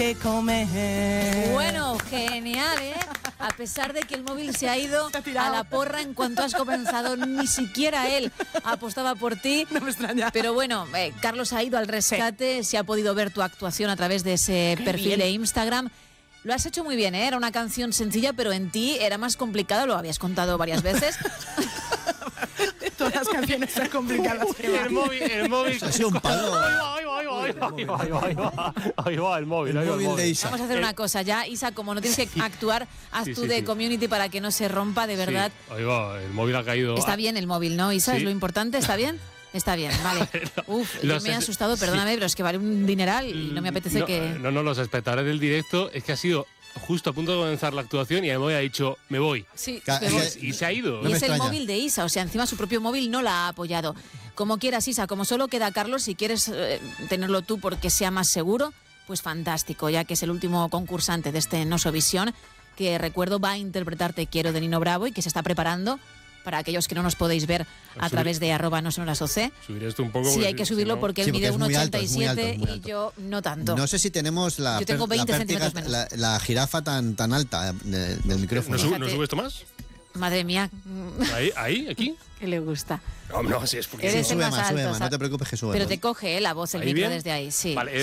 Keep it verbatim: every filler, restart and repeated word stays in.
Bueno, genial, ¿eh? A pesar de que el móvil se ha ido a la porra en cuanto has comenzado, ni siquiera él apostaba por ti. No me extraña. Pero bueno, eh, Carlos ha ido al rescate, sí. Se ha podido ver tu actuación a través de ese Qué perfil bien. de Instagram. Lo has hecho muy bien, ¿eh? Era una canción sencilla, pero en ti era más complicado, lo habías contado varias veces. Todas las canciones son complicadas. El móvil, el móvil. Ha sido un palo. Ahí va, ahí va, ahí va, ahí va, ahí va, ahí va, ahí va, ahí va el móvil, El ahí va el móvil de móvil. Isa. Vamos a hacer una cosa ya, Isa, como no tienes que actuar, haz Sí, tú sí, de sí. community para que no se rompa, de verdad. Sí, ahí va, el móvil ha caído. Está bien el móvil, ¿no, Isa? Sí. Es lo importante, ¿está bien? Está bien, vale. Uf, yo Los me he es- asustado, perdóname, pero es que vale un dineral y no me apetece no, que... No, no, los espectadores del directo es que ha sido justo a punto de comenzar la actuación y el móvil ha dicho, me voy. Sí, Ca- me es voy. que- Y se ha ido. No Y me es el extraña. móvil de Isa, o sea, encima su propio móvil no la ha apoyado. Como quieras, Isa, como solo queda Carlos, si quieres eh, tenerlo tú porque sea más seguro, pues fantástico, ya que es el último concursante de este Nosovisión, que recuerdo va a interpretar Te quiero de Nino Bravo y que se está preparando para aquellos que no nos podéis ver a Subir- través de arroba no sonoras O C. Subiré esto un poco. Sí, porque hay que si subirlo no- porque él Sí, porque mide es muy alto, es muy alto, 1,87 es muy y alto. yo no tanto. No sé si tenemos la, Yo tengo per- la veinte pértiga- centímetros menos. la, la jirafa tan, tan alta de- del ¿No, micrófono. sub- ¿No Fíjate. sube esto más? Madre mía, Ahí, ahí, aquí. que le gusta. No, no, sí, es porque. Eres Sí, el sube más más, sube alto, más, ¿sabes? no te preocupes que sube Pero más. te coge eh, la voz, el ¿Ahí micro bien? desde ahí, sí. Vale,